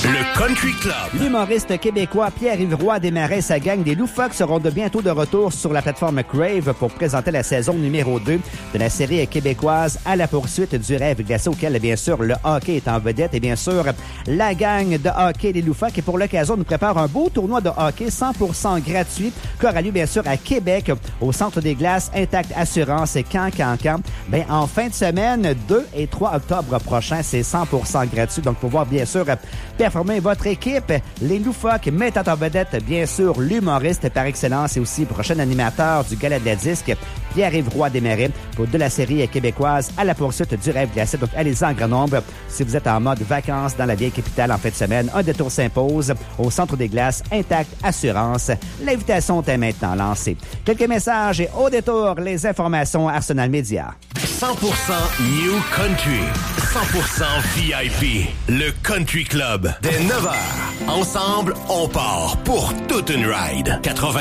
Le Country Club. L'humoriste québécois Pierre-Yves Roy Desmarais et sa gang des Loufoques seront de bientôt de retour sur la plateforme Crave pour présenter la saison numéro 2 de la série québécoise À la poursuite du rêve glacé, auquel, bien sûr, le hockey est en vedette. Et bien sûr, la gang de hockey des Loufoques. Et pour l'occasion, nous prépare un beau tournoi de hockey 100% gratuit qui aura lieu, bien sûr, à Québec, au Centre des Glaces Intact Assurance et Can. Ben, en fin de semaine, 2 et 3 octobre prochain, c'est 100% gratuit. Donc, pour voir, bien sûr, performer votre équipe, les Loufoques mettent en vedette, bien sûr, l'humoriste par excellence et aussi prochain animateur du Gala de la Disque, Pierre-Yves Roy Desmarais, pour de la série québécoise À la poursuite du rêve glacé. Donc, allez-y en grand nombre si vous êtes en mode vacances dans la vieille capitale en fin de semaine. Un détour s'impose au Centre des Glaces Intact Assurance. L'invitation est maintenant lancée. Quelques messages et au détour, les informations Arsenal Média. 100% New Country. 100% VIP. Le Country Club. Dès 9h. Ensemble, on part pour toute une ride. 80